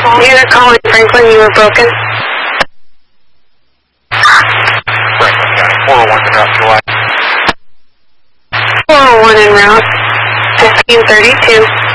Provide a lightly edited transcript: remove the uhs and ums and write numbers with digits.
Unit calling Franklin, you were broken. Franklin County, 401 en route to July. 401 en route, 1532.